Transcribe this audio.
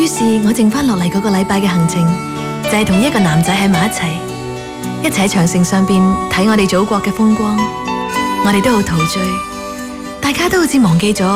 是我剩翻落嚟嗰個禮拜嘅行程，就係同一個男仔喺埋一齊喺長城上邊睇我哋祖國嘅風光。我哋都好陶醉，大家都好似忘記咗